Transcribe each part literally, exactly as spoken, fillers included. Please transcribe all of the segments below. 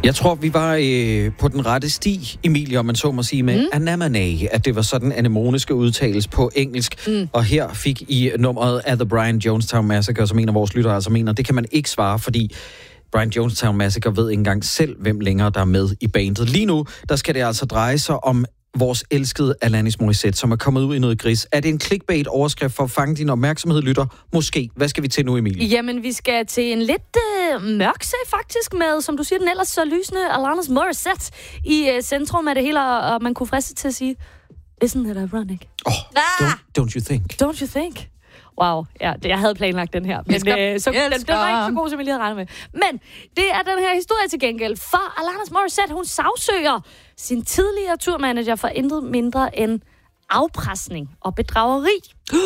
Jeg tror, vi var øh, på den rette sti, Emilie, om man så må sige, med mm. Anemone, at det var sådan, anemone skal udtales på engelsk. Mm. Og her fik I nummeret af The Brian Jonestown Massacre, som en af vores lyttere altså mener, det kan man ikke svare, fordi Brian Jonestown Massacre ved ikke engang selv, hvem længere der er med i bandet. Lige nu, der skal det altså dreje sig om vores elskede Alanis Morissette, som er kommet ud i noget gris. Er det en clickbait-overskrift for at fange din opmærksomhed, lytter? Måske. Hvad skal vi til nu, Emilie? Jamen, vi skal til en lidt øh, mørk sag faktisk med, som du siger, den ellers så lysende Alanis Morissette i øh, centrum af det hele, og man kunne friste til at sige, isn't it ironic? Oh, don't, don't you think? Don't you think? Wow, ja, det, jeg havde planlagt den her, men skal, øh, så, den, den var ikke så god, som jeg lige havde regnet med. Men det er den her historie til gengæld, for Alanis Morissette, hun sagsøger sin tidligere turmanager for intet mindre end afpresning og bedrageri.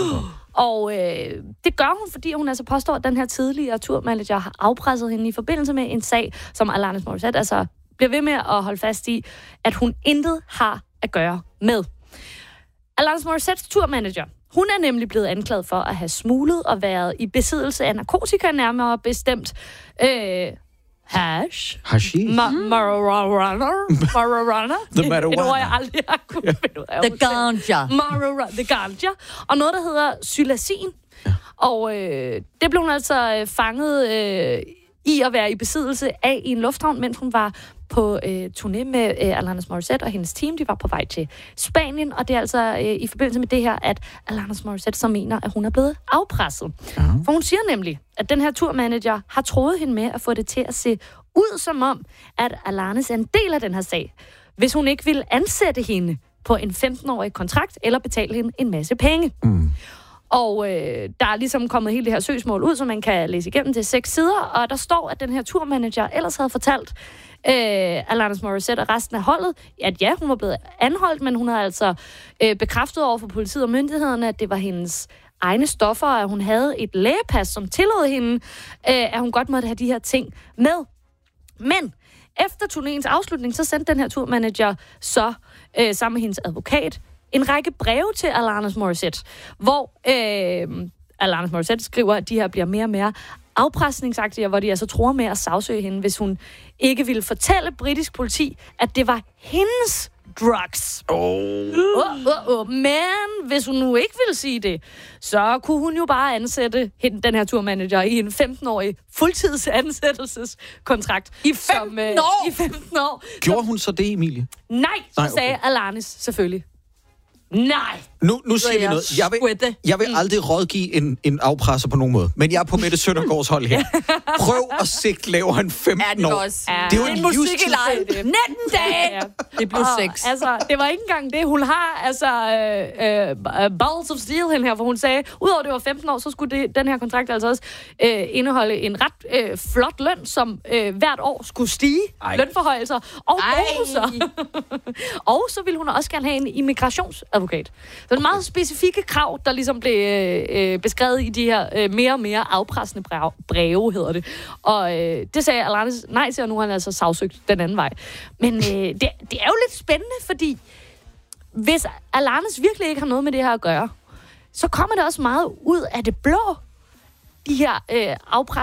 Og øh, det gør hun, fordi hun altså påstår, at den her tidligere turmanager har afpresset hende i forbindelse med en sag, som Alanis Morissette altså bliver ved med at holde fast i, at hun intet har at gøre med. Alanis Morissettes turmanager, hun er nemlig blevet anklaget for at have smuglet og været i besiddelse af narkotika, nærmere bestemt øh, hash. Hashish? Ma- marijuana. Marijuana. The marijuana. Et ord, jeg aldrig har kunnet finde ud af. The ganja. Marijuana. The ganja. Og noget, der hedder xylazin. Ja. Og øh, det blev hun altså øh, fanget øh, i at være i besiddelse af i en lufthavn, mens hun var på øh, turné med øh, Alanis Morissette og hendes team. De var på vej til Spanien, og det er altså øh, i forbindelse med det her, at Alanis Morissette så mener, at hun er blevet afpresset. Uh-huh. For hun siger nemlig, at den her turmanager har troet hende med at få det til at se ud som om, at Alanis er en del af den her sag, hvis hun ikke ville ansætte hende på en femten-årig kontrakt eller betale hende en masse penge. Mm. Og øh, der er ligesom kommet hele det her søgsmål ud, som man kan læse igennem til seks sider, og der står, at den her turmanager ellers havde fortalt øh, Alanis Morissette og resten af holdet, at ja, hun var blevet anholdt, men hun havde altså øh, bekræftet over for politiet og myndighederne, at det var hendes egne stoffer, og at hun havde et lægepas, som tillod hende, øh, at hun godt måtte have de her ting med. Men efter turnéens afslutning, så sendte den her turmanager så øh, sammen med hendes advokat en række breve til Alanis Morissette, hvor øh, Alanis Morissette skriver, at de her bliver mere og mere afpresningsagtige, hvor de altså tror med at sagsøge hende, hvis hun ikke ville fortælle britisk politi, at det var hendes drugs. Oh. Oh, oh, oh. Men hvis hun nu ikke ville sige det, så kunne hun jo bare ansætte hende, den her turmanager i en femten-årig fuldtidsansættelseskontrakt. I femten som, øh, år? I femten år. Gjorde hun så det, Emilie? Nej, så Nej, okay. sagde Alanis selvfølgelig. Nej. Nu, nu siger vi noget. Jeg vil, jeg vil aldrig rådgive en, en afpresser på nogen måde. Men jeg er på Mette Søndergaards hold her. Prøv at sigte lavere end femten år. Det er jo en livstid. nitten dage! Ja. Det blev seks. Altså, det var ikke engang det. Hun har altså øh, øh, balls of steel hen her, for hun sagde, udover det var femten år, så skulle det, den her kontrakt altså også øh, indeholde en ret øh, flot løn, som øh, hvert år skulle stige. Ej. Lønforhøjelser og bonuser. Og så ville hun også gerne have en immigrations advokat. Det var en meget specifikke krav, der ligesom blev øh, beskrevet i de her øh, mere og mere afpressende breve, breve hedder det. Og øh, det sagde Alanis nej til, og nu har han altså sagsøgt den anden vej. Men øh, det, det er jo lidt spændende, fordi hvis Alanis virkelig ikke har noget med det her at gøre, så kommer det også meget ud af det blå, de her øh,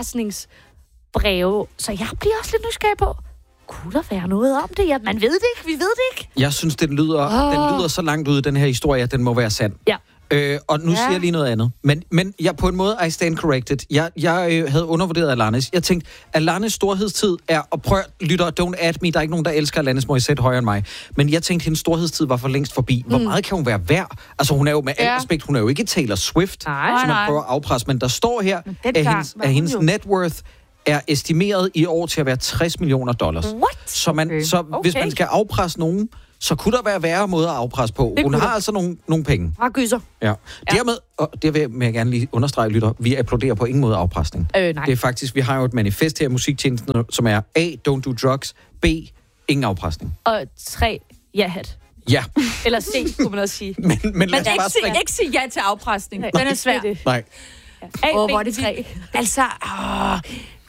afpresningsbreve. Så jeg bliver også lidt nysgerrig på, kunne der være noget om det? Ja, man ved det ikke, vi ved det ikke. Jeg synes, den lyder, oh. den lyder så langt ud i den her historie, at den må være sand. Ja. Øh, og nu ja. siger jeg lige noget andet. Men, men jeg på en måde, I stand corrected. Jeg, jeg øh, havde undervurderet Alanis. Jeg tænkte, Alanis storhedstid er, og prøv, lytter, don't add me, der er ikke nogen, der elsker Alanis Morissette højere end mig. Men jeg tænkte, hendes storhedstid var for længst forbi. Hvor mm. meget kan hun være værd? Altså, hun er jo med ja. al respekt, hun er jo ikke Taylor Swift, nej, som man prøver at afpresse. Men der står her, at hendes, at hendes net worth er estimeret i år til at være tres millioner dollars. What? Så, man, okay. så okay. hvis man skal afpresse nogen, så kunne der være værre måder at afpresse på. Hun har altså nogle, nogle penge. Har gyser. Ja. Dermed, og det vil jeg gerne lige understrege, lytter, vi applauderer på ingen måde afpresning. Øh, nej. Det er faktisk, vi har jo et manifest her i musiktjenesten, som er A, don't do drugs, B, ingen afpresning. Og tre, ja-hat. Ja. Eller C, kunne man også sige. men, men, men ikke, sige, ikke sige ja til afpresning. Nej, den er svær. Det. Nej. Ja. A, oh, B, hvor er det tre. Altså, åh...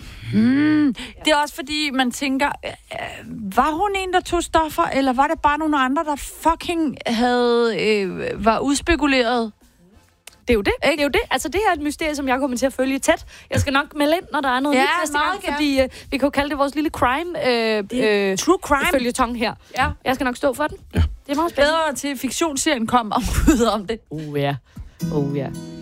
Hmm. Det er også fordi, man tænker, øh, var hun en, der tog stoffer, eller var det bare nogle andre, der fucking havde, øh, var udspekuleret? Det er jo det. Ikke? Det er jo det. Altså, det her er et mysterie, som jeg kommer til at følge tæt. Jeg skal nok melde ind, når der er noget ja, nyt næste gang, gerne. fordi øh, vi kan jo kalde det vores lille crime øh, øh, true crime følgetong her. Ja. Jeg skal nok stå for den. Ja. Det er meget spændende. Bedre til fiktionsserien kommer og ud om det. Uh, ja. Oh, ja.